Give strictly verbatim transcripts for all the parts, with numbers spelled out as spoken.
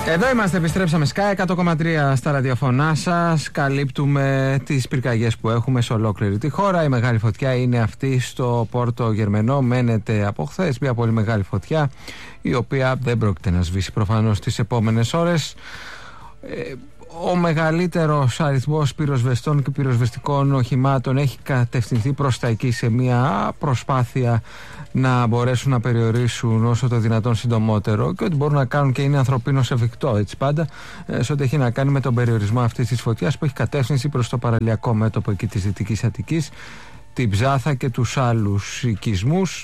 Εδώ είμαστε, επιστρέψαμε Sky εκατό κόμμα τρία στα ραδιοφωνά σας. Καλύπτουμε τις πυρκαγιές που έχουμε σε ολόκληρη τη χώρα. Η μεγάλη φωτιά είναι αυτή στο Πόρτο Γερμενό. Μένεται από χθες μια πολύ μεγάλη φωτιά, η οποία δεν πρόκειται να σβήσει προφανώς τις επόμενες ώρες. Ε, Ο μεγαλύτερος αριθμός πυροσβεστών και πυροσβεστικών οχημάτων έχει κατευθυνθεί προς τα εκεί σε μια προσπάθεια να μπορέσουν να περιορίσουν όσο το δυνατόν συντομότερο, και ό,τι μπορούν να κάνουν και είναι ανθρωπίνως εφικτό, έτσι πάντα, σε ό,τι έχει να κάνει με τον περιορισμό αυτής της φωτιάς που έχει κατεύθυνση προς το παραλιακό μέτωπο εκεί της Δυτικής Αττικής, την Ψάθα και τους άλλους οικισμούς,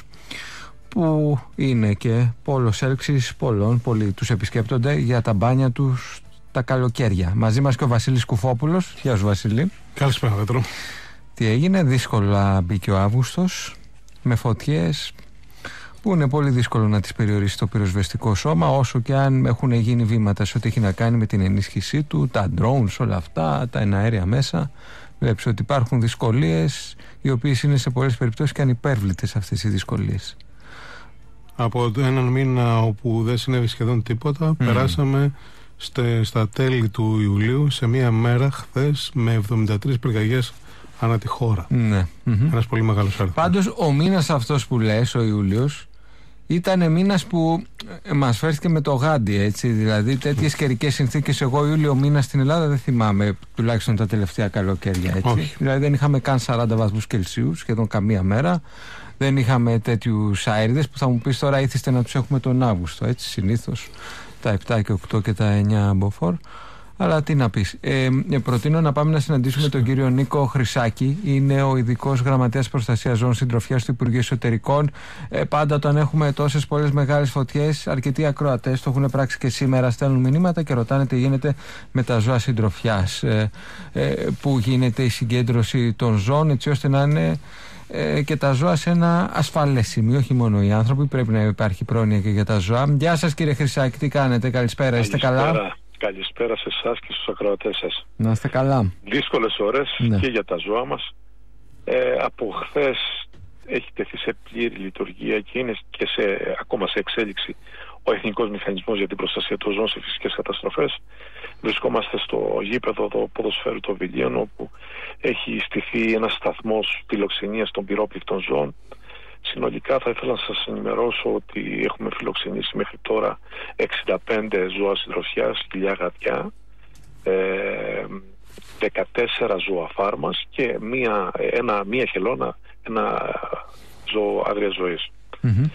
που είναι και πόλος έλξης πολλών. Πολλοί τους επισκέπτονται για τα μπάνια τους τα καλοκαίρια. Μαζί μας και ο Βασίλης Κουφόπουλος. Γεια σου, Βασίλη. Καλησπέρα, Πέτρο. Τι έγινε? Δύσκολα μπήκε ο Αύγουστος, με φωτιές που είναι πολύ δύσκολο να τις περιορίσει το πυροσβεστικό σώμα, όσο και αν έχουν γίνει βήματα σε ό,τι έχει να κάνει με την ενίσχυσή του, τα drones, όλα αυτά, τα εναέρια μέσα. Βλέπεις ότι υπάρχουν δυσκολίες, οι οποίες είναι σε πολλές περιπτώσεις και ανυπέρβλητες αυτές οι δυσκολίες. Από έναν μήνα όπου δεν συνέβη σχεδόν τίποτα, mm. περάσαμε στε, στα τέλη του Ιουλίου σε μία μέρα χθες με εβδομήντα τρεις πυρκαγιές ανά τη χώρα. Ναι. Mm-hmm. Ένας πολύ μεγάλος αριθμός. Πάντως ο μήνας αυτός που λες, ο Ιούλιος, ήταν μήνας που μας φέρθηκε με το γάντι, έτσι. Δηλαδή τέτοιες καιρικές συνθήκες εγώ Ιούλιο μήνα στην Ελλάδα δεν θυμάμαι, τουλάχιστον τα τελευταία καλοκαίρια, έτσι. Όχι. Δηλαδή δεν είχαμε καν σαράντα βαθμούς Κελσίου σχεδόν καμία μέρα. Δεν είχαμε τέτοιους αέριδες που θα μου πεις τώρα ήθιστε να τους έχουμε τον Αύγουστο, έτσι, συνήθως τα επτά και οκτώ και τα εννιά μποφόρ. Αλλά τι να πεις. Ε, προτείνω να πάμε να συναντήσουμε τον κύριο Νίκο Χρυσάκη. Είναι ο ειδικός γραμματέας προστασίας ζώων συντροφιάς του Υπουργείου Εσωτερικών. Ε, πάντα όταν έχουμε τόσες πολλές μεγάλες φωτιές, αρκετοί ακροατές το έχουν πράξει και σήμερα. Στέλνουν μηνύματα και ρωτάνε τι γίνεται με τα ζώα συντροφιάς. Ε, ε, πού γίνεται η συγκέντρωση των ζώων, έτσι ώστε να είναι ε, και τα ζώα σε ένα ασφαλές σημείο. Όχι μόνο οι άνθρωποι, πρέπει να υπάρχει πρόνοια και για τα ζώα. Γεια σας, κύριε Χρυσάκη, τι κάνετε? Καλησπέρα, είστε καλά? Καλησπέρα σε εσάς και στους ακροατές σας. Να είστε καλά. Δύσκολες ώρες, ναι, και για τα ζώα μας. Ε, από χθες έχει τεθεί σε πλήρη λειτουργία και είναι και σε, ακόμα σε εξέλιξη ο Εθνικός Μηχανισμός για την Προστασία των Ζώων σε Φυσικές Καταστροφές. Βρισκόμαστε στο γήπεδο εδώ ποδοσφαίρου των Βιλίων, όπου έχει στηθεί ένας σταθμός φιλοξενίας των πυρόπληκτων ζώων. Συνολικά θα ήθελα να σας ενημερώσω ότι έχουμε φιλοξενήσει μέχρι τώρα εξήντα πέντε ζώα συντροφιάς, χιλιά γατιά, ε, δεκατέσσερα ζώα φάρμας και μία, ένα, μία χελώνα, ένα ζώο άγριας ζωής. Mm-hmm.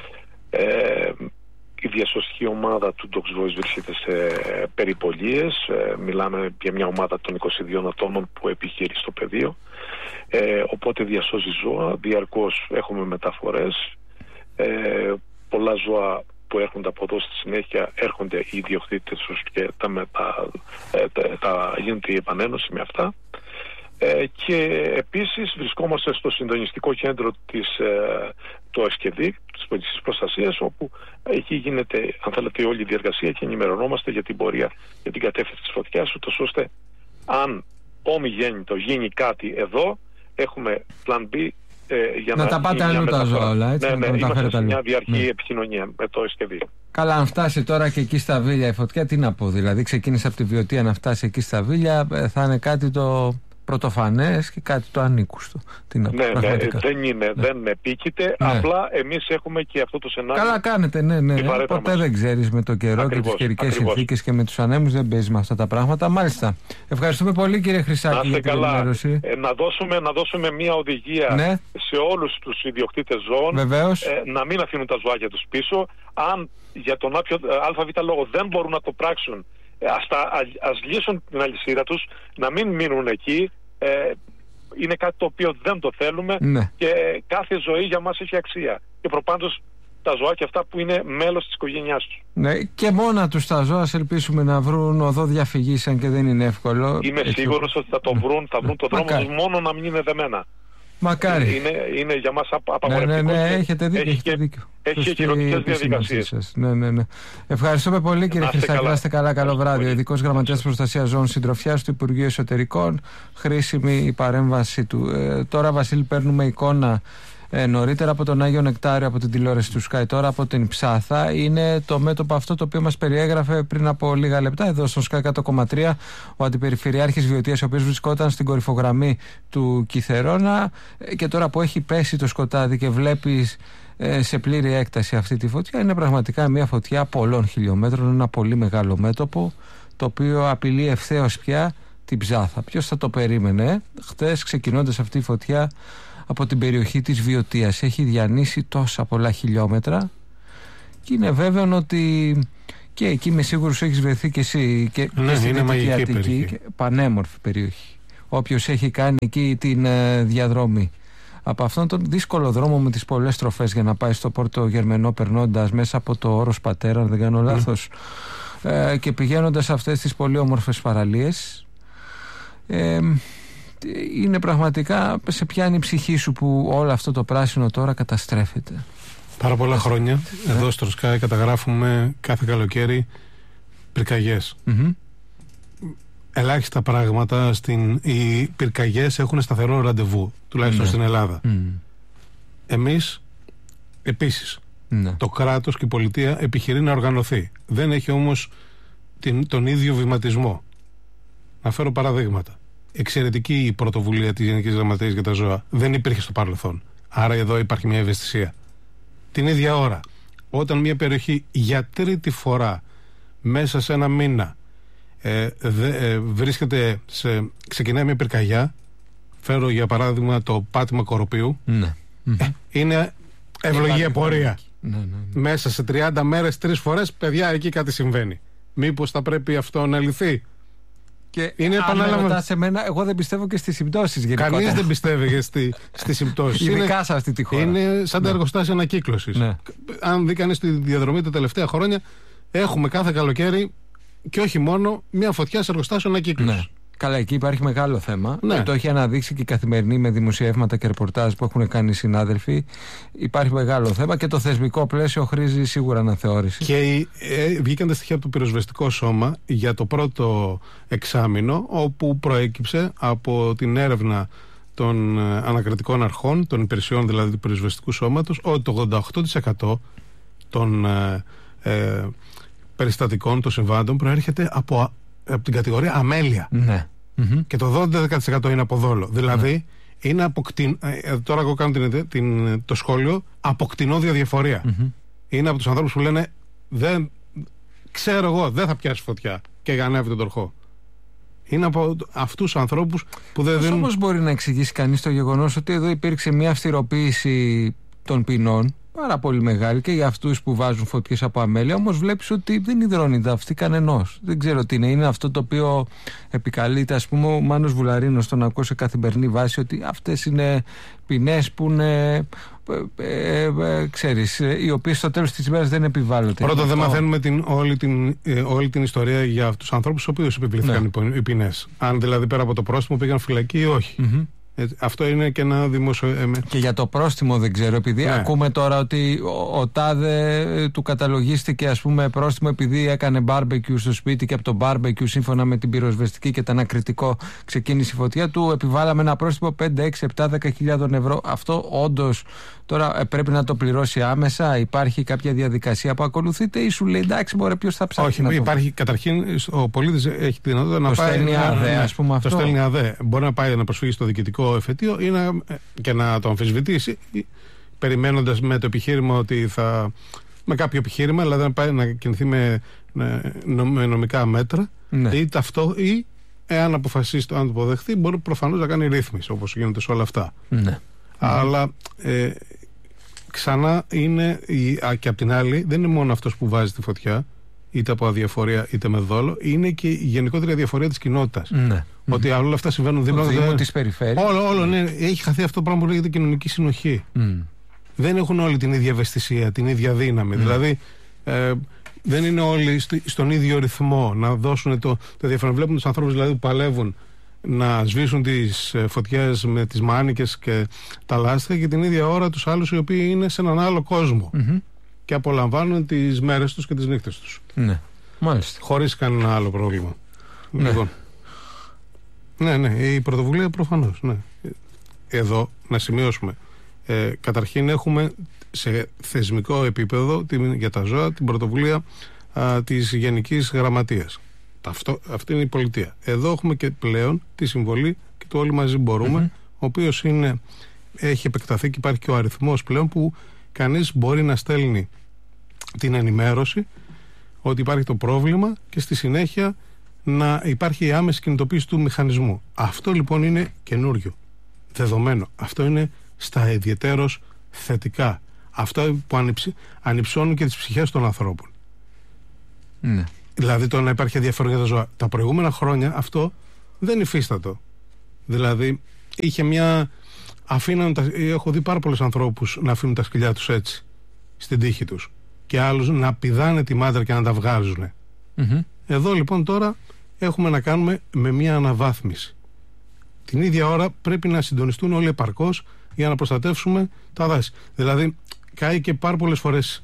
Ε, η διασωστική ομάδα του Dogs Voice βρίσκεται σε περιπολίες. Ε, μιλάμε για μια ομάδα των είκοσι δύο ατόμων που επιχειρεί στο πεδίο. Ε, οπότε διασώζει ζώα, διαρκώς έχουμε μεταφορές. Ε, πολλά ζώα που έρχονται από εδώ στη συνέχεια έρχονται οι ιδιοκτήτες τους και τα, μετα, ε, τα, τα γίνεται η επανένωση με αυτά. Ε, και επίσης βρισκόμαστε στο συντονιστικό κέντρο της, ε, το ΕΣΚΕΔΙΚ, της Πολιτικής Προστασίας, όπου εκεί γίνεται, αν θέλετε, όλη η διεργασία και ενημερωνόμαστε για την πορεία, για την κατεύθυνση της φωτιάς, ούτως ώστε αν ομιγέννητο γίνει κάτι εδώ, έχουμε plan B ε, για να, να τα πάτε αλλού τα ζώα όλα, έτσι. Ναι, ναι, να είμαστε σε μια διαρκή, ναι, ναι, επικοινωνία με το ΕΣΚΕΔΙΚ. Καλά, αν φτάσει τώρα και εκεί στα Βίλια η φωτιά, τι να πω, δηλαδή ξεκίνησε από τη Βιωτία να φτάσει εκεί στα Βίλια, θα είναι κάτι το πρωτοφανές και κάτι το ανήκουστο. Ναι, ναι, δεν είναι, ναι, δεν επίκειται, ναι, απλά εμείς έχουμε και αυτό το σενάριο. Καλά κάνετε, ναι, ναι. Ποτέ μας δεν ξέρεις με το καιρό ακριβώς, και τις καιρικές συνθήκες και με τους ανέμους, δεν παίζει με αυτά τα πράγματα. Μάλιστα. Ευχαριστούμε πολύ, κύριε Χρυσάκη, για την ενημέρωση. Ε, να, δώσουμε, να δώσουμε μια οδηγία, ναι, σε όλους τους ιδιοκτήτες ζώων. Βεβαίως. Ε, να μην αφήνουν τα ζωάκια τους πίσω. Αν για τον άπιο ΑΒ λόγο δεν μπορούν να το πράξουν, ας, τα, ας λύσουν την αλυσίδα τους, να μην μείνουν εκεί. Ε, είναι κάτι το οποίο δεν το θέλουμε, ναι, και κάθε ζωή για μας έχει αξία. Και προπάντως τα ζωάκια αυτά που είναι μέλος της οικογένειάς τους. Ναι, και μόνα τους τα ζώα ελπίσουμε να βρουν οδό διαφυγής, αν και δεν είναι εύκολο. Είμαι έτσι σίγουρος ότι θα το βρουν, θα βρουν το δρόμο τους, μόνο να μην είναι δεμένα. Μακάρι. Είναι, είναι για μας απαγορευτικό. Ναι, ναι, ναι, έχετε δίκιο. Έχει και, δίκιο. Έχει και κυρωτικές διαδικασίες. Ναι, ναι, ναι. Ευχαριστούμε πολύ, κύριε Χρυσάκη. Να είστε καλά, καλό βράδυ. Ο ειδικός γραμματέας προστασίας ζώων συντροφιάς του Υπουργείου Εσωτερικών. Χρήσιμη η παρέμβαση του. Ε, τώρα, Βασίλη, παίρνουμε εικόνα ε, νωρίτερα από τον Άγιο Νεκτάριο, από την τηλεόραση του Sky, τώρα από την Ψάθα. Είναι το μέτωπο αυτό το οποίο μας περιέγραφε πριν από λίγα λεπτά εδώ στο Sky εκατό κόμμα τρία ο Αντιπεριφερειάρχης Βιωτίας, ο οποίος βρισκόταν στην κορυφογραμμή του Κιθερώνα, και τώρα που έχει πέσει το σκοτάδι και βλέπεις σε πλήρη έκταση αυτή τη φωτιά, είναι πραγματικά μια φωτιά πολλών χιλιόμετρων, ένα πολύ μεγάλο μέτωπο, το οποίο απειλεί ευθέως πια την Ψάθα. Ποιος θα το περίμενε? Χτες, ξεκινώντας αυτή η φωτιά από την περιοχή της Βιωτίας, έχει διανύσει τόσα πολλά χιλιόμετρα, και είναι βέβαιο ότι και εκεί είμαι σίγουρος έχεις βρεθεί και εσύ, και, ναι, και στην Δυτική Αττική, πανέμορφη περιοχή. Όποιος έχει κάνει εκεί την ε, διαδρομή από αυτόν τον δύσκολο δρόμο με τις πολλές στροφές για να πάει στο Πόρτο Γερμενό, περνώντας μέσα από το Όρος Πατέρα, αν δεν κάνω λάθος, mm. ε, και πηγαίνοντας σε αυτές τις πολύ όμορφες παραλίες, ε, είναι πραγματικά, σε πιάνει η ψυχή σου που όλο αυτό το πράσινο τώρα καταστρέφεται. Πάρα πολλά χρόνια ναι. εδώ στο Sky καταγράφουμε κάθε καλοκαίρι πυρκαγιές. Mm-hmm. Ελάχιστα πράγματα στην... Οι πυρκαγιές έχουν σταθερό ραντεβού, τουλάχιστον ναι. στην Ελλάδα. Mm. Εμείς επίσης ναι. το κράτος και η πολιτεία επιχειρεί να οργανωθεί. Δεν έχει όμως την... τον ίδιο βηματισμό. Να φέρω παραδείγματα. Εξαιρετική η πρωτοβουλία της Γενικής Γραμματείας για τα ζώα. Δεν υπήρχε στο παρελθόν. Άρα εδώ υπάρχει μια ευαισθησία. Την ίδια ώρα, όταν μια περιοχή για τρίτη φορά μέσα σε ένα μήνα Ε, δε, ε, βρίσκεται σε, ξεκινάει μια πυρκαγιά, φέρω για παράδειγμα το πάτημα Κοροπίου, ναι. ε, είναι ευλογία πορεία. Ναι, ναι, ναι. Μέσα σε τριάντα μέρες τρεις φορές, παιδιά, εκεί κάτι συμβαίνει. Μήπως θα πρέπει αυτό να λυθεί? Και είναι επανάλαβα σε μένα, εγώ δεν πιστεύω και στις συμπτώσεις. Κανείς δεν πιστεύει στη, στις συμπτώσεις. Ειδικά σε αυτή τη χώρα. Είναι σαν τα ναι. εργοστάσια ανακύκλωσης. Ναι. Αν δει κανείς τη διαδρομή τα τελευταία χρόνια, έχουμε κάθε καλοκαίρι, και όχι μόνο, μια φωτιά σε εργοστάσιο ανακύκλωσης. Ναι. Καλά, εκεί υπάρχει μεγάλο θέμα. Ναι. Το έχει αναδείξει και η Καθημερινή με δημοσιεύματα και ρεπορτάζ που έχουν κάνει οι συνάδελφοι. Υπάρχει μεγάλο θέμα και το θεσμικό πλαίσιο χρήζει σίγουρα αναθεώρηση. Και ε, βγήκαν τα στοιχεία από το πυροσβεστικό σώμα για το πρώτο εξάμηνο, όπου προέκυψε από την έρευνα των ε, ανακρατικών αρχών, των υπηρεσιών δηλαδή του πυροσβεστικού σώματος, ότι το ογδόντα οκτώ τοις εκατό των ε, ε, περιστατικών των συμβάντων προέρχεται από, από την κατηγορία αμέλεια. Ναι. Mm-hmm. Και το δώδεκα τοις εκατό είναι από δόλο. Δηλαδή, ναι. είναι αποκτην... τώρα εγώ κάνω την, την, το σχόλιο αποκτηνόδια διαφορία. Mm-hmm. Είναι από τους ανθρώπους που λένε, δεν, ξέρω εγώ, δεν θα πιάσει φωτιά και ανέβει τον τροχό. Είναι από αυτούς τους ανθρώπους που δεν δίνουν... Όμως μπορεί να εξηγήσει κανείς το γεγονός ότι εδώ υπήρξε μια αυστηροποίηση των ποινών πάρα πολύ μεγάλη και για αυτούς που βάζουν φωτιές από αμέλεια, όμως βλέπεις ότι δεν υδρώνει τα αυτή κανενός. Δεν ξέρω τι είναι. Είναι αυτό το οποίο επικαλείται, ας πούμε, ο Μάνος Βουλαρίνος, τον ακούω σε καθημερινή βάση, ότι αυτές είναι ποινές που είναι, ε, ε, ε, ξέρεις, οι οποίες στο τέλος της ημέρας δεν επιβάλλονται. Πρώτον, δεν μαθαίνουμε την, όλη, την, ε, όλη την ιστορία για τους ανθρώπους στους οποίους επιβλήθηκαν ναι. οι ποινές. Αν δηλαδή πέρα από το πρόστιμο πήγαν φυλακή ή όχι. Mm-hmm. Ε, αυτό είναι και ένα δημοσιο... Και για το πρόστιμο δεν ξέρω, επειδή ναι. ακούμε τώρα ότι ο, ο τάδε του καταλογίστηκε, ας πούμε, πρόστιμο επειδή έκανε μπάρμπεκιου στο σπίτι και από το μπάρμπεκιου σύμφωνα με την πυροσβεστική και το ανακριτικό ξεκίνησε η φωτιά του, επιβάλαμε ένα πρόστιμο πέντε, έξι, επτά, δέκα χιλιάδων ευρώ. Αυτό όντως τώρα ε, πρέπει να το πληρώσει άμεσα? Υπάρχει κάποια διαδικασία που ακολουθείτε ή σου λέει εντάξει, μπορεί, ποιος θα ψάξει? Όχι, να υπάρχει το... καταρχήν ο πολίτης έχει τη δυνατότητα να το πάει. Στέλνει ΑΔΕ, ας πούμε, το αυτό. στέλνει ΑΔΕ. Μπορεί να πάει να προσφύγει στο διοικητικό εφετείο ή να, και να το αμφισβητήσει, περιμένοντας με το επιχείρημα ότι θα. Με κάποιο επιχείρημα, δηλαδή να πάει να κινηθεί με, με νομικά μέτρα, ναι. ή ταυτό, ή εάν αποφασίσει το αν το αποδεχθεί, μπορεί προφανώς να κάνει ρύθμιση, όπως γίνεται σε όλα αυτά. Ναι. Αλλά ε, ξανά είναι, α, και απ' την άλλη, δεν είναι μόνο αυτός που βάζει τη φωτιά, είτε από αδιαφορία είτε με δόλο, είναι και η γενικότερη αδιαφορία της κοινότητας. Ναι. Ότι mm. όλα αυτά συμβαίνουν δίπλα. Το Δήμο της περιφέρειας. Όλο, όλο, ναι. Έχει χαθεί αυτό το πράγμα που λέγεται κοινωνική συνοχή. Mm. Δεν έχουν όλοι την ίδια ευαισθησία, την ίδια δύναμη. Mm. Δηλαδή, ε, δεν είναι όλοι στη, στον ίδιο ρυθμό να δώσουν το, το ενδιαφέρον. Βλέπουν τους ανθρώπους δηλαδή, που παλεύουν να σβήσουν τις φωτιές με τις μάνικες και τα λάστιχα και την ίδια ώρα τους άλλους οι οποίοι είναι σε έναν άλλο κόσμο. Mm-hmm. Και απολαμβάνουν τις μέρες τους και τις νύχτες τους. Ναι, μάλιστα. Χωρίς κανένα άλλο πρόβλημα. Ναι. Λοιπόν. Ναι, ναι, η πρωτοβουλία προφανώς. Ναι. Εδώ να σημειώσουμε. Ε, καταρχήν έχουμε σε θεσμικό επίπεδο την, για τα ζώα την πρωτοβουλία α, της Γενικής Γραμματείας. Αυτό, αυτή είναι η πολιτεία. Εδώ έχουμε και πλέον τη συμβολή και το όλοι μαζί μπορούμε, mm-hmm. ο οποίος είναι, έχει επεκταθεί και υπάρχει και ο αριθμός πλέον που κανείς μπορεί να στέλνει την ενημέρωση ότι υπάρχει το πρόβλημα και στη συνέχεια να υπάρχει η άμεση κινητοποίηση του μηχανισμού. Αυτό λοιπόν είναι καινούριο, δεδομένο. Αυτό είναι στα ιδιαιτέρως θετικά. Αυτό που ανυψ, ανυψώνουν και τις ψυχές των ανθρώπων. Ναι. Δηλαδή το να υπάρχει ενδιαφέρον για τα ζώα. Τα προηγούμενα χρόνια αυτό δεν υφίστατο. Δηλαδή είχε μια... Αφήναν τα... Έχω δει πάρα πολλούς ανθρώπους να αφήνουν τα σκυλιά τους έτσι στην τύχη τους και άλλους να πηδάνε τη μάντρα και να τα βγάζουν. Mm-hmm. Εδώ λοιπόν τώρα έχουμε να κάνουμε με μια αναβάθμιση. Την ίδια ώρα πρέπει να συντονιστούν όλοι επαρκώς για να προστατεύσουμε τα δάση. Δηλαδή κάει και πάρα πολλές φορές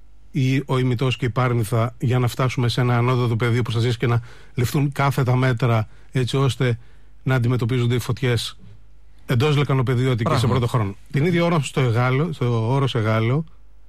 η, ο ημιτός και η πάρνηθα για να φτάσουμε σε ένα ανώτατο πεδίο προστασίας και να ληφθούν κάθετα μέτρα έτσι ώστε να αντιμετωπίζονται οι φωτιές εντός λεκανοπεδίου και σε πρώτο χρόνο. Την ίδια ώρα στο, Εγάλο, στο όρος Εγάλο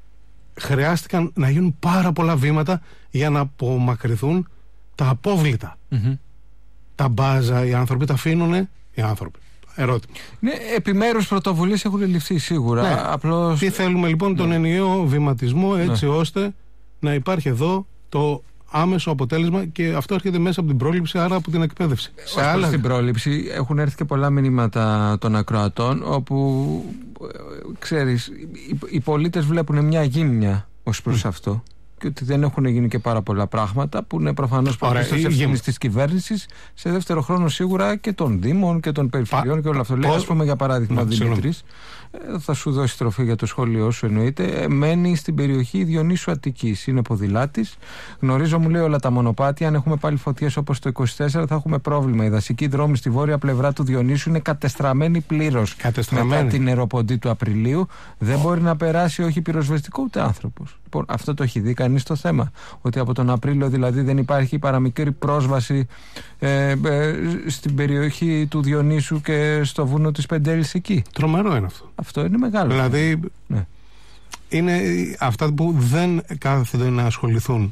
χρειάστηκαν να γίνουν πάρα πολλά βήματα για να απομακρυνθούν τα απόβλητα. Mm-hmm. Τα μπάζα, οι άνθρωποι τα αφήνουνε, οι άνθρωποι. Ερώτημα. Ναι, επιμέρους πρωτοβουλίες έχουν ληφθεί σίγουρα. Ναι. Απλώς... Τι θέλουμε λοιπόν, ναι. τον ενιαίο βηματισμό έτσι ναι. ώστε να υπάρχει εδώ το άμεσο αποτέλεσμα και αυτό έρχεται μέσα από την πρόληψη, άρα από την εκπαίδευση. Σε άλλα... Στην πρόληψη έχουν έρθει και πολλά μηνύματα των ακροατών όπου ξέρεις, οι, οι πολίτες βλέπουν μια γύμνια ως προς mm. αυτό και ότι δεν έχουν γίνει και πάρα πολλά πράγματα που είναι προφανώς πρωτίστως ευθύνης της κυβέρνησης, σε δεύτερο χρόνο σίγουρα και των Δήμων και των Περιφερειών Πα... και όλα αυτό. Λέει, ας πούμε για παράδειγμα ο Δημήτρης, θα σου δώσει τροφή για το σχόλιο σου εννοείται, μένει στην περιοχή Διονύσου Αττικής, είναι ποδηλάτης, γνωρίζω μου λέει όλα τα μονοπάτια, αν έχουμε πάλι φωτιές όπως το είκοσι τέσσερα θα έχουμε πρόβλημα, οι δασικοί δρόμοι στη βόρεια πλευρά του Διονύσου είναι κατεστραμμένοι πλήρως μετά την νεροποντή του Απριλίου, δεν μπορεί να περάσει όχι πυροσβεστικό ούτε άνθρωπος. Λοιπόν, αυτό το έχει δει κανείς το θέμα, ότι από τον Απρίλιο δηλαδή δεν υπάρχει παραμικρή πρόσβαση ε, ε, στην περιοχή του Διονύσου και στο βουνό της Πεντέλης εκεί. Τρομερό είναι αυτό. Αυτό είναι μεγάλο. Δηλαδή ναι. είναι αυτά που δεν κάθονται να ασχοληθούν.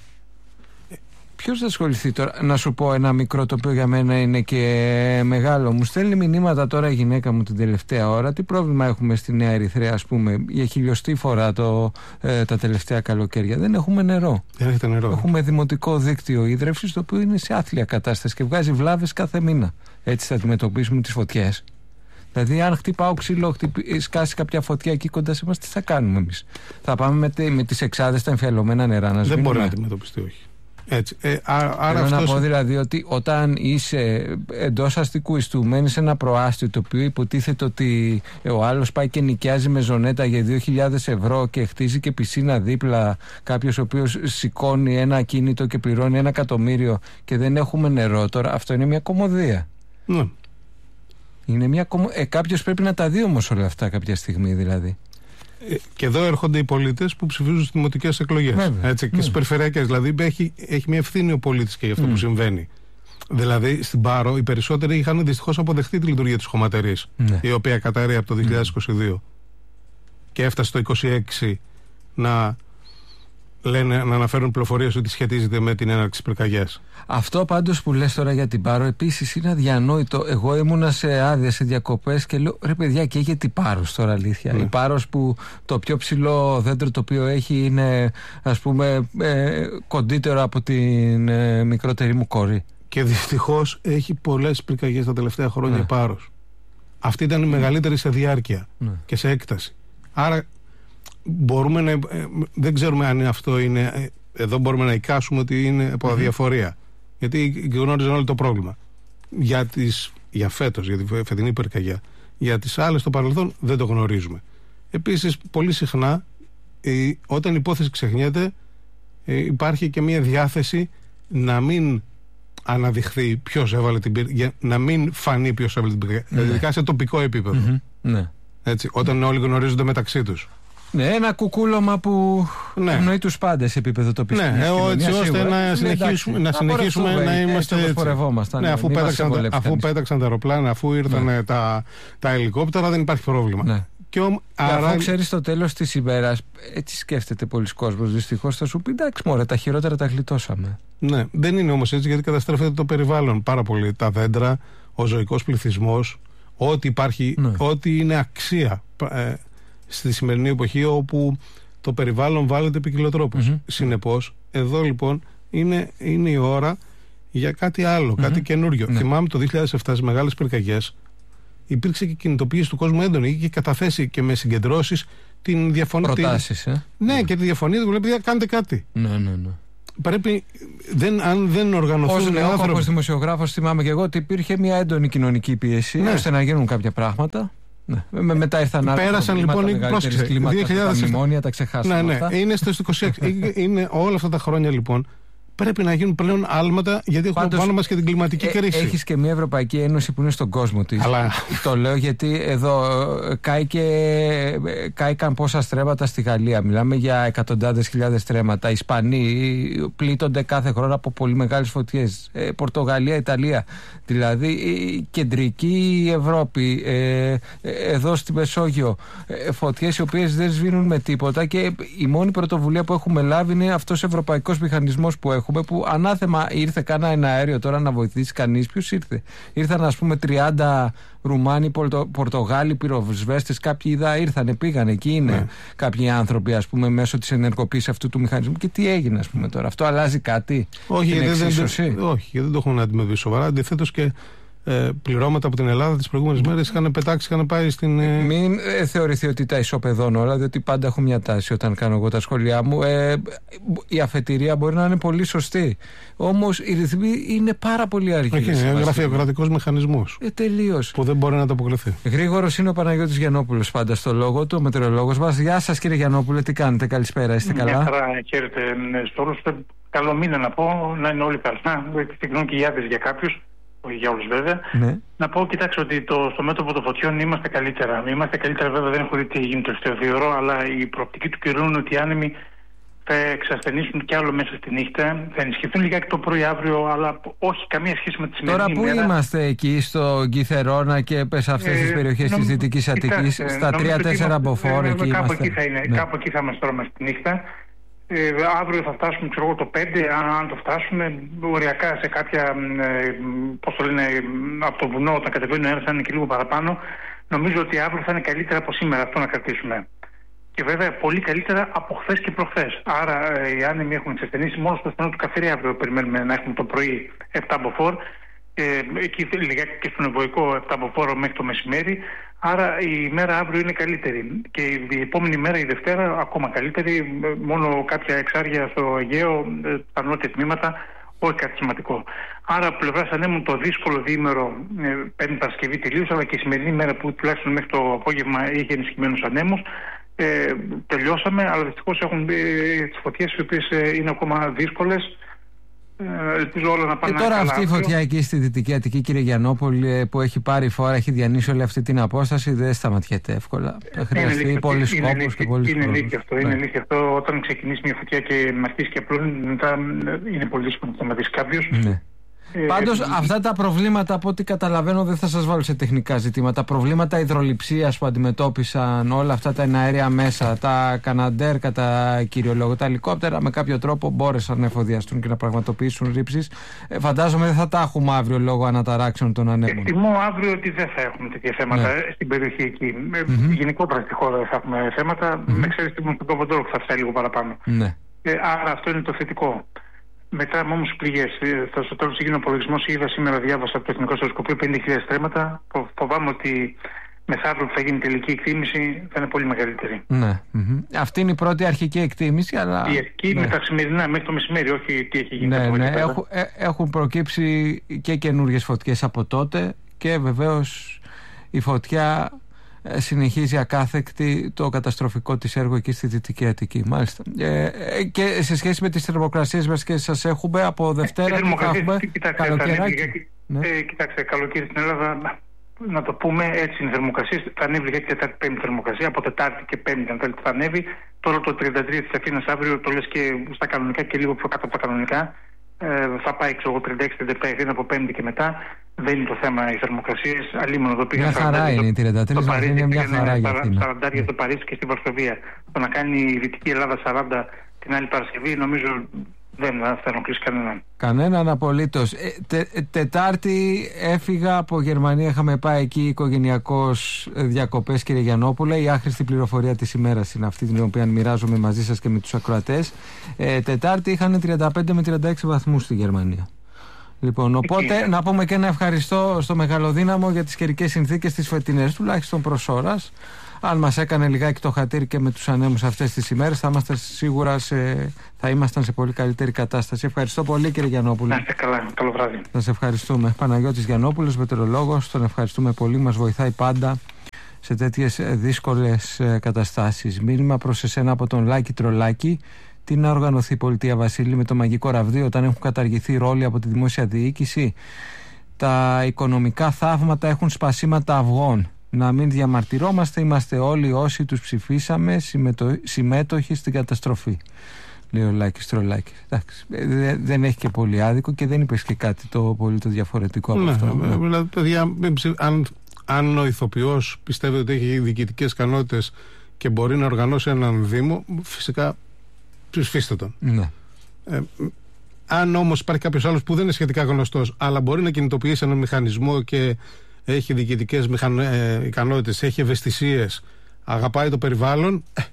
Ποιος θα ασχοληθεί τώρα? Να σου πω ένα μικρό το οποίο για μένα είναι και μεγάλο. Μου στέλνει μηνύματα τώρα η γυναίκα μου την τελευταία ώρα. Τι πρόβλημα έχουμε στη Νέα Ερυθρέα, ας πούμε, για χιλιοστή φορά το, ε, τα τελευταία καλοκαίρια? Δεν έχουμε νερό. Δεν έχετε νερό. Έχουμε δημοτικό δίκτυο ίδρευσης το οποίο είναι σε άθλια κατάσταση και βγάζει βλάβες κάθε μήνα. Έτσι θα αντιμετωπίσουμε τις φωτιές? Δηλαδή, αν χτυπάω ξύλο, χτυπ... σκάσει κάποια φωτιά εκεί κοντά σε εμάς, τι θα κάνουμε εμείς? Θα πάμε με, τε... με τις εξάδες τα εμφιαλωμένα νερά να σβήνουμε? Δεν μπορεί να αντιμετωπιστεί, όχι. Έτσι. Ε, α, άρα Θέλω αυτός... να πω δηλαδή ότι όταν είσαι εντός αστικού ιστού, μένεις σε ένα προάστιο το οποίο υποτίθεται ότι ο άλλος πάει και νοικιάζει με ζωνέτα για δύο χιλιάδες ευρώ και χτίζει και πισίνα δίπλα, κάποιος ο οποίος σηκώνει ένα ακίνητο και πληρώνει ένα εκατομμύριο και δεν έχουμε νερό τώρα, αυτό είναι μια κωμωδία. Ναι. Είναι μια κομμ... ε, κάποιος πρέπει να τα δει όμως όλα αυτά κάποια στιγμή δηλαδή. Ε, και εδώ έρχονται οι πολίτες που ψηφίζουν στις δημοτικές εκλογές. Βέβαια, έτσι, και στις περιφερειακές. Δηλαδή έχει, έχει μια ευθύνη ο πολίτης και για αυτό mm. που συμβαίνει. Δηλαδή στην Πάρο οι περισσότεροι είχαν δυστυχώς αποδεχτεί τη λειτουργία της χωματερής, mm. η οποία καταρρεί από το δύο χιλιάδες είκοσι δύο mm. και έφτασε το είκοσι έξι να, λένε, να αναφέρουν πληροφορίες ότι σχετίζεται με την έναρξη της πυρκαγιάς. Αυτό πάντως που λες τώρα για την Πάρο επίσης είναι αδιανόητο. Εγώ ήμουνα σε άδεια, σε διακοπές και λέω ρε παιδιά, καίγεται η Πάρος τώρα, αλήθεια. Ναι. Η Πάρος που το πιο ψηλό δέντρο το οποίο έχει είναι ας πούμε ε, κοντύτερο από την ε, μικρότερη μου κόρη. Και δυστυχώς έχει πολλές πυρκαγιές τα τελευταία χρόνια ναι. η Πάρος. Αυτή ήταν η μεγαλύτερη σε διάρκεια ναι. και σε έκταση. Άρα μπορούμε να, ε, δεν ξέρουμε αν αυτό είναι, ε, εδώ μπορούμε να εικάσουμε ότι είναι από mm-hmm. αδιαφορία. Γιατί γνώριζαν όλο το πρόβλημα. Για, τις, για φέτος, για τη φετινή πυρκαγιά. Για τις άλλες στο παρελθόν δεν το γνωρίζουμε. Επίσης, πολύ συχνά, ε, όταν η υπόθεση ξεχνιέται, ε, υπάρχει και μια διάθεση να μην αναδειχθεί ποιος έβαλε την πυρκαγιά, να μην φανεί ποιος έβαλε την πυρκαγιά. Ειδικά mm-hmm. σε τοπικό επίπεδο. Mm-hmm. Ναι. Έτσι, όταν όλοι γνωρίζονται μεταξύ τους. Ναι, ένα κουκούλωμα που ναι. ευνοεί τους πάντες σε επίπεδο τοπικής ναι, κοινωνίας. Έτσι ώστε να συνεχίσουμε, να, συνεχίσουμε να είμαστε έτσι. έτσι. Ναι, αφού, πέταξαν, αφού πέταξαν τα αεροπλάνα, αφού ήρθαν ναι. τα, τα ελικόπτερα, δεν υπάρχει πρόβλημα. Ναι. Και ο, άρα... Αφού ξέρεις στο τέλος της ημέρας, έτσι σκέφτεται πολλοί κόσμος. Δυστυχώς θα σου πει εντάξει, μωρέ, τα χειρότερα τα γλιτώσαμε. Ναι, δεν είναι όμως έτσι, γιατί καταστρέφεται το περιβάλλον πάρα πολύ. Τα δέντρα, ο ζωικός πληθυσμός, ό,τι υπάρχει, ναι. ό,τι είναι αξία ε, στη σημερινή εποχή, όπου το περιβάλλον βάλεται ποικιλοτρόπως. Mm-hmm. Συνεπώς, εδώ λοιπόν είναι, είναι η ώρα για κάτι άλλο, mm-hmm. κάτι καινούριο. Ναι. Θυμάμαι το δύο χιλιάδες επτά στις μεγάλες πυρκαγιές. Υπήρξε και κινητοποίηση του κόσμου έντονη. Είχε καταθέσει και με συγκεντρώσεις την διαφωνία. Προτάσεις, ε? Ναι, ναι, και τη διαφωνία του λέει: κάντε κάτι. Ναι, ναι, ναι. Πρέπει, δεν, αν δεν οργανωθούν οι άνθρωποι. Ως δημοσιογράφος θυμάμαι και εγώ ότι υπήρχε μια έντονη κοινωνική πίεση, ναι. ώστε να γίνουν κάποια πράγματα. Ναι. Με, μετά ήρθαν άλλα. Πέρασαν λοιπόν οι πρόσκλησεις. Τα μνημόνια τα ξεχάσαμε. Ναι, ναι. Αυτά. Είναι στο είκοσι έξι. είναι όλα αυτά τα χρόνια λοιπόν. Πρέπει να γίνουν πλέον άλματα, γιατί έχουμε Πάντως, πάνω μας και την κλιματική ε, κρίση. Έχεις και μια Ευρωπαϊκή Ένωση που είναι στον κόσμο της. Αλλά... Το λέω γιατί εδώ κάηκαν πόσα στρέμματα στη Γαλλία. Μιλάμε για εκατοντάδες χιλιάδες στρέμματα. Οι Ισπανοί πλήττονται κάθε χρόνο από πολύ μεγάλες φωτιές. Ε, Πορτογαλία, Ιταλία. Δηλαδή η κεντρική Ευρώπη, ε, εδώ στη Μεσόγειο, ε, φωτιές οι οποίες δεν σβήνουν με τίποτα, και η μόνη πρωτοβουλία που έχουμε λάβει είναι αυτός ο ευρωπαϊκός μηχανισμός που έχουμε, που ανάθεμα ήρθε κάνα ένα αέριο τώρα να βοηθήσει κανείς. Ποιος ήρθε? Ήρθαν ας πούμε τριάντα Ρουμάνοι, Πορτο, Πορτογάλοι, πυροσβέστες, κάποιοι είδα ήρθανε, πήγανε, εκεί είναι ναι. κάποιοι άνθρωποι ας πούμε μέσω της ενεργοποίησης αυτού του μηχανισμού. Και τι έγινε ας πούμε τώρα? Αυτό αλλάζει κάτι? Όχι, δεν, δεν, όχι, δεν το έχουν αντιμετωπίσει σοβαρά. Αντιθέτως και Ε, πληρώματα από την Ελλάδα τις προηγούμενες μέρες είχαν πετάξει, είχαν πάει στην. Ε... Μην ε, θεωρηθεί ότι τα ισοπεδώνω όλα, διότι πάντα έχω μια τάση όταν κάνω εγώ τα σχόλιά μου. Ε, η αφετηρία μπορεί να είναι πολύ σωστή. Όμως οι ρυθμοί είναι πάρα πολύ αργοί. Όχι, είναι γραφειοκρατικός μηχανισμός. Ε, τελείως. Που δεν μπορεί να ανταποκριθεί. Γρήγορος είναι ο Παναγιώτης Γιαννόπουλος πάντα στο λόγο του, ο μετεωρολόγος μας. Γεια σας κύριε Γιαννόπουλε, τι κάνετε? Καλησπέρα, είστε καλά? Μια χαρά, χαίρετε στο όλους. Καλό μήνα να πω, να είναι όλοι καλά. Συγγνώμη και για για κάποιους. Όχι για όλους βέβαια. Ναι. Να πω, κοιτάξτε, ότι το, στο μέτωπο των φωτιών είμαστε καλύτερα. Είμαστε καλύτερα, βέβαια, δεν έχω δει τι γίνει το τελευταίο δύο ώρο, αλλά η προοπτική του καιρού είναι ότι οι άνεμοι θα εξασθενήσουν κι άλλο μέσα στη νύχτα. Θα ενισχυθούν λιγάκι το πρωί αύριο, αλλά όχι καμία σχέση με τη σημερινή ημέρα. Τώρα πού είμαστε εκεί, στο Γκυθερόνα και σε αυτές τις περιοχές ε, της Δυτικής Αττικής, στα τρία τέσσερα μποφόρ, εκεί κάπου είμαστε. Εκεί θα είναι, ναι. Κάπου εκεί θα είμαστε τώρα μέσα στη νύχτα. Ε, αύριο θα φτάσουμε, ξέρω εγώ, το πέντε, αν, αν το φτάσουμε, οριακά σε κάποια, ε, πώς το λένε, από το βουνό, όταν κατεβαίνει ο αέρας θα είναι και λίγο παραπάνω. Νομίζω ότι αύριο θα είναι καλύτερα από σήμερα, αυτό να κρατήσουμε. Και βέβαια πολύ καλύτερα από χθες και προχθές. Άρα ε, οι άνεμοι έχουν εξασθενήσει. Μόνο στο στενό του Καφίρι αύριο περιμένουμε να έχουμε το πρωί επτά μποφόρ. Ε, εκεί λιγάκι και στον Ευωικό επτά μποφόρ μέχρι το μεσημέρι. Άρα η μέρα αύριο είναι καλύτερη. Και η επόμενη μέρα, η Δευτέρα, ακόμα καλύτερη. Μόνο κάποια εξάρια στο Αιγαίο, τα νότια τμήματα, όχι κάτι σημαντικό. Άρα από πλευράς ανέμου το δύσκολο διήμερο, Πέμπτη Παρασκευή τελείωσε, αλλά και η σημερινή μέρα που τουλάχιστον μέχρι το απόγευμα είχε ενισχυμένους ανέμους. Ε, τελειώσαμε, αλλά δυστυχώς έχουν μπει τις φωτιές, οι οποίες είναι ακόμα δύσκολες. Ελπίζω όλα να πάνε. Και τώρα καλά. αυτή η φωτιά εκεί στη Δυτική Αττική, κύριε Γιαννόπουλε, που έχει πάρει φορά, έχει διανύσει όλη αυτή την απόσταση, δεν σταματιέται εύκολα. Θα χρειαστεί πολλοί σκόπους και πολλοί Είναι αλήθεια αυτό. Είναι αλήθεια αυτό. Όταν ξεκινήσει μια φωτιά και αρχίσει και απλώνει, μετά είναι πολύ δύσκολο να σταματήσει κάποιος. Ναι. Πάντως ε, αυτά τα προβλήματα, από ό,τι καταλαβαίνω, δεν θα σας βάλω σε τεχνικά ζητήματα. Προβλήματα υδρολειψίας που αντιμετώπισαν όλα αυτά τα εναέρια μέσα, τα καναντέρ κατά κύριο λόγο, τα ελικόπτερα με κάποιο τρόπο μπόρεσαν να εφοδιαστούν και να πραγματοποιήσουν ρήψεις. Ε, φαντάζομαι δεν θα τα έχουμε αύριο λόγω αναταράξεων των ανέμων. Εκτιμώ αύριο ότι δεν θα έχουμε τέτοια θέματα, ναι, στην περιοχή εκεί. Mm-hmm. Γενικότερα στη χώρα δεν θα έχουμε θέματα. Mm-hmm. Με ξέρεις τι μου το Παπαντρόκ θα φτάσει λίγο παραπάνω. Ναι. Ε, άρα αυτό είναι το θετικό. Μετά όμως τις πληγές, θα στο τέλος γίνει ο απολογισμός. Είδα σήμερα, διάβασα από το Εθνικό Στρατοσκοπείο πενήντα χιλιάδες στρέμματα. Φοβάμαι ότι μεθαύριο που θα γίνει τελική εκτίμηση θα είναι πολύ μεγαλύτερη. Ναι. Mm-hmm. Αυτή είναι η πρώτη αρχική εκτίμηση. Αλλά... Η αρχική, ναι, με τα σημερινά μέχρι το μεσημέρι, όχι τι έχει γίνει. Ναι, ναι. Έχουν, έχουν προκύψει και καινούργιες φωτιές από τότε και βεβαίως η φωτιά συνεχίζει ακάθεκτη το καταστροφικό της έργο εκεί στη Δυτική Αττική. Μάλιστα. Ε, και σε σχέση με τις θερμοκρασίες μας και σας έχουμε από Δευτέρα, τι θα έχουμε? Καλοκαιράκι. Ναι. Ε, κοιτάξτε, καλοκαίρι στην Ελλάδα, να το πούμε έτσι, είναι θερμοκρασίες. Θα ανέβει για Τετάρτη, Πέμπτη θερμοκρασία. Από Τετάρτη και Πέμπτη, αν θέλετε, θα ανέβει. Τώρα το τριάντα τρία της Αθήνας αύριο το λες και στα κανονικά και λίγο πιο κάτω από τα κανονικά. Ε, θα πάει, ξέρω εγώ, τριάντα έξι τριάντα επτά η Αθήνα από Πέμπτη και μετά. δεν είναι το θέμα οι θερμοκρασίες. Αλλήμον εδώ πήγαν μια χαρά είναι η τριάντα τρία, το είναι μια χαρά για αυτήν. σαράντα το Παρίσι και στη Βαρσοβία. Το να κάνει η Δυτική Ελλάδα σαράντα την άλλη Παρασκευή, νομίζω δεν θα ενοχλήσει κανέναν. Κανέναν απολύτως. Ε, τε, τετάρτη έφυγα από Γερμανία, είχαμε πάει εκεί οικογενειακώς διακοπές, κύριε Γιαννόπουλε. Η άχρηστη πληροφορία της ημέρας είναι αυτή, την οποία μοιράζομαι μαζί σας και με τους ακροατές. Ε, τετάρτη είχαν τριάντα πέντε με τριάντα έξι βαθμούς στη Γερμανία. Λοιπόν, οπότε εκεί, να πούμε και ένα ευχαριστώ στο Μεγαλοδύναμο για τις καιρικές συνθήκες τις φετινές, τουλάχιστον προς ώρας. Αν μας έκανε λιγάκι το χατήρι και με τους ανέμους αυτές τις ημέρες, θα είμαστε σίγουρα σε, θα ήμασταν σε πολύ καλύτερη κατάσταση. Ευχαριστώ πολύ, κύριε Γιαννόπουλε. Να είστε καλά. Καλό βράδυ. Σας ευχαριστούμε. Παναγιώτης Γιαννόπουλος, μετεωρολόγος, τον ευχαριστούμε πολύ. Μας βοηθάει πάντα σε τέτοιες δύσκολες καταστάσεις. Μήνυμα προς εσένα από τον Λάκη Τρολάκη. Τι να οργανωθεί η πολιτεία, Βασίλη, με το μαγικό ραβδί όταν έχουν καταργηθεί ρόλοι από τη δημόσια διοίκηση? Τα οικονομικά θαύματα έχουν σπασίματα αυγών. Να μην διαμαρτυρόμαστε, είμαστε όλοι όσοι τους ψηφίσαμε συμμετο... συμμέτοχοι στην καταστροφή, λέει ο Λάκης Τρολάκης. Εντάξει, δε, δεν έχει και πολύ άδικο και δεν είπες και κάτι το πολύ το διαφορετικό από ναι, αυτό. Ναι, δηλαδή, παιδιά, αν, αν ο ηθοποιός πιστεύει ότι έχει διοικητικές ικανότητες και μπορεί να οργανώσει έναν δήμο, φυσικά ψηφίστε τον. Ναι. Ε, αν όμως υπάρχει κάποιος άλλος που δεν είναι σχετικά γνωστός, αλλά μπορεί να κινητοποιήσει έναν μηχανισμό και έχει διοικητικές μηχαν... ε, ικανότητες, έχει ευαισθησίες, αγαπάει το περιβάλλον, ε,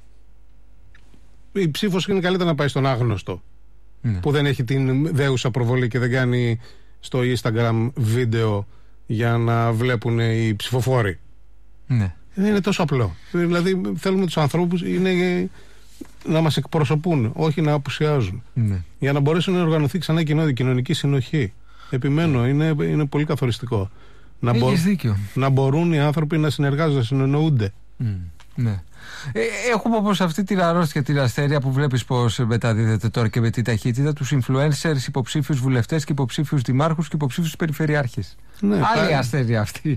η ψήφος είναι καλύτερα να πάει στον άγνωστο, ναι, που δεν έχει την δέουσα προβολή και δεν κάνει στο Instagram βίντεο για να βλέπουν οι ψηφοφόροι. Ναι. Δεν είναι τόσο απλό. Δηλαδή θέλουμε τους ανθρώπους είναι να μας εκπροσωπούν, όχι να απουσιάζουν. Ναι. Για να μπορέσουν να οργανωθεί ξανά η κοινωνική συνοχή. Επιμένω, είναι, είναι πολύ καθοριστικό. Να, μπο... να μπορούν οι άνθρωποι να συνεργάζονται, να συνεννοούνται. Mm, ναι. Ε, έχουμε όπως αυτή την αρρώστια, την ασθένεια που βλέπεις πως μεταδίδεται τώρα και με τη ταχύτητα, τους influencers, υποψήφιους βουλευτές και υποψήφιους δημάρχους και υποψήφιους περιφερειάρχες. Ναι, άλλη θα... ασθένεια αυτή.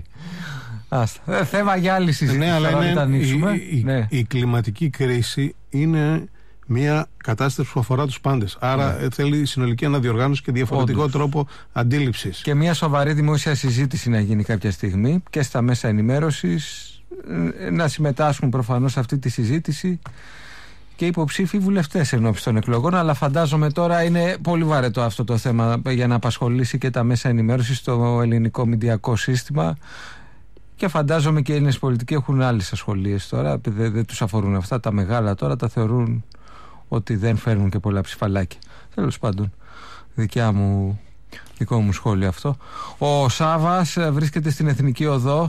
Άστα. Ε, θέμα για άλλη συζήτηση. Ναι, αλλά είναι, η, η, ναι. η κλιματική κρίση είναι μια κατάσταση που αφορά τους πάντες. Άρα ναι. θέλει συνολική αναδιοργάνωση και διαφορετικό Όντως. τρόπο αντίληψης. Και μια σοβαρή δημόσια συζήτηση να γίνει κάποια στιγμή και στα μέσα ενημέρωσης, να συμμετάσχουν προφανώς σε αυτή τη συζήτηση και υποψήφοι βουλευτές ενώπιση των εκλογών. Αλλά φαντάζομαι τώρα είναι πολύ βαρετό αυτό το θέμα για να απασχολήσει και τα μέσα ενημέρωσης στο ελληνικό μηντιακό σύστημα. Και φαντάζομαι και οι Έλληνες πολιτικοί έχουν άλλες ασχολίες τώρα. Δεν, δεν τους αφορούν αυτά. Τα μεγάλα τώρα τα θεωρούν ότι δεν φέρνουν και πολλά ψηφαλάκια. Τέλος πάντων, δικιά μου, δικό μου σχόλιο αυτό. Ο Σάβας βρίσκεται στην Εθνική Οδό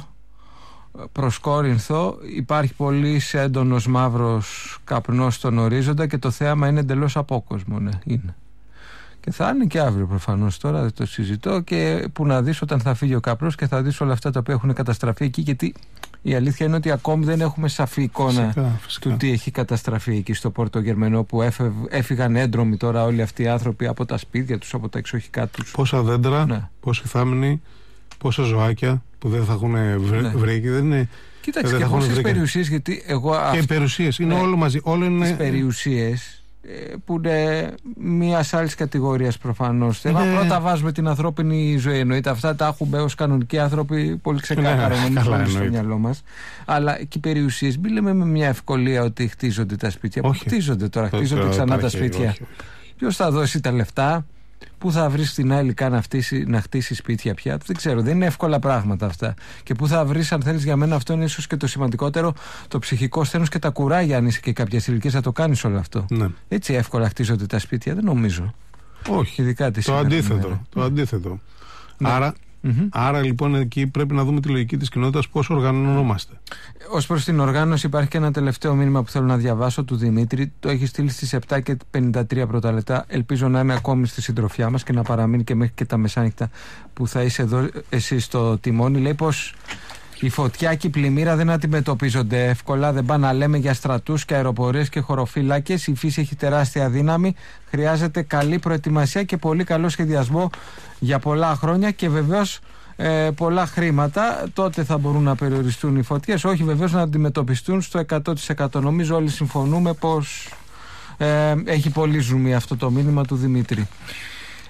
προς Κόρινθο. Υπάρχει πολύ έντονος μαύρος καπνός στον ορίζοντα και το θέαμα είναι εντελώς απόκοσμο. Ναι, είναι. Και θα είναι και αύριο προφανώς, τώρα δεν το συζητώ. Και που να δεις όταν θα φύγει ο καπνός και θα δεις όλα αυτά τα οποία έχουν καταστραφεί εκεί. Γιατί η αλήθεια είναι ότι ακόμη δεν έχουμε σαφή εικόνα φυσικά, φυσικά. του τι έχει καταστραφεί εκεί στο Πόρτο Γερμενό, που έφευ, έφυγαν έντρομοι τώρα όλοι αυτοί οι άνθρωποι από τα σπίτια τους, από τα εξοχικά τους. Πόσα δέντρα, ναι. πόσοι θάμνοι, πόσα ζωάκια που δεν θα έχουν βρε, ναι. βρέκει. Δεν είναι. Κοίταξε, και πόσες περιουσίες, γιατί εγώ. Και αυ... οι περιουσίες, είναι ναι. όλο μαζί. Όλο είναι... Τις περιουσίες που είναι μια άλλη κατηγορία προφανώς. Ναι. Πρώτα βάζουμε την ανθρώπινη ζωή. Εννοείται αυτά τα έχουμε ως κανονικοί άνθρωποι πολύ ξεκάθαρα ναι, νομίζω στο μυαλό μας. Αλλά και οι περιουσίες, μην λέμε με μια ευκολία ότι χτίζονται τα σπίτια. Όχι. Που χτίζονται τώρα, το χτίζονται ξανά τα σπίτια. Ποιος θα δώσει τα λεφτά, πού θα βρεις φθηνά υλικά να, φτύσει, να χτίσει σπίτια πια? Δεν ξέρω, δεν είναι εύκολα πράγματα αυτά. Και πού θα βρεις, αν θέλεις, για μένα αυτό είναι ίσως και το σημαντικότερο, το ψυχικό σθένος και τα κουράγια, αν είσαι και κάποιες ηλικίες, να το κάνεις όλο αυτό. Ναι. Έτσι εύκολα χτίζονται τα σπίτια, δεν νομίζω. Όχι. Ειδικά το αντίθετο. Το αντίθετο. Ναι. Άρα. Mm-hmm. Άρα λοιπόν εκεί πρέπει να δούμε τη λογική της κοινότητας, πώς οργανωνόμαστε. Ως προς την οργάνωση υπάρχει και ένα τελευταίο μήνυμα που θέλω να διαβάσω του Δημήτρη. Το έχει στείλει στις επτά και πενήντα τρία πρώτα λεπτά. Ελπίζω να είναι ακόμη στη συντροφιά μας και να παραμείνει και μέχρι και τα μεσάνυχτα που θα είσαι εδώ εσύ στο τιμόνι. Λέει πως η φωτιά και η πλημμύρα δεν αντιμετωπίζονται εύκολα. Δεν πάνε να λέμε για στρατούς και αεροπορίες και χωροφύλακες. Η φύση έχει τεράστια δύναμη. Χρειάζεται καλή προετοιμασία και πολύ καλό σχεδιασμό για πολλά χρόνια και βεβαίως ε, πολλά χρήματα. Τότε θα μπορούν να περιοριστούν οι φωτιές. Όχι βεβαίως να αντιμετωπιστούν στο εκατό τοις εκατό. Νομίζω όλοι συμφωνούμε πως ε, έχει πολύ ζουμί αυτό το μήνυμα του Δημήτρη.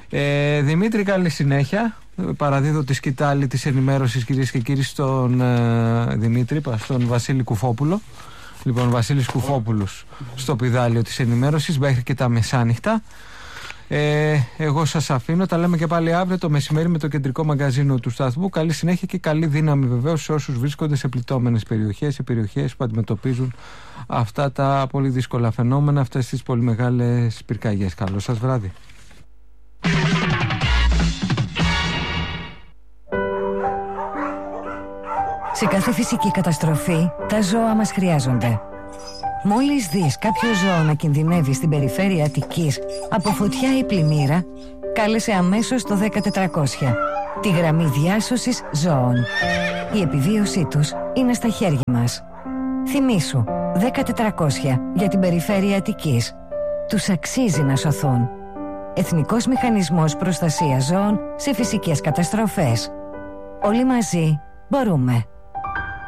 Ε, Δημήτρη, καλή συνέχεια. Παραδίδω τη σκητάλη της ενημέρωσης, κυρίες και κύριοι, στον ε, Δημήτρη, στον Βασίλη Κουφόπουλο. Λοιπόν, Βασίλης Κουφόπουλος στο πηδάλιο της ενημέρωσης μέχρι και τα μεσάνυχτα. Ε, εγώ σας αφήνω, τα λέμε και πάλι αύριο το μεσημέρι με το κεντρικό μαγκαζίνο του σταθμού. Καλή συνέχεια και καλή δύναμη βεβαίως σε όσους βρίσκονται σε πληττόμενες περιοχές, σε περιοχές που αντιμετωπίζουν αυτά τα πολύ δύσκολα φαινόμενα, αυτές τις πολύ μεγάλες πυρκαγιές. Καλό σας βράδυ. Σε κάθε φυσική καταστροφή, τα ζώα μας χρειάζονται. Μόλις δεις κάποιο ζώο να κινδυνεύει στην περιφέρεια Αττικής από φωτιά ή πλημμύρα, κάλεσε αμέσως το δέκα τετρακόσια, τη γραμμή διάσωσης ζώων. Η επιβίωσή τους είναι στα χέρια μας. Θυμήσου, δέκα τετρακόσια για την περιφέρεια Αττικής. Τους αξίζει να σωθούν. Εθνικός Μηχανισμός Προστασίας Ζώων σε φυσικές καταστροφές. Όλοι μαζί μπορούμε.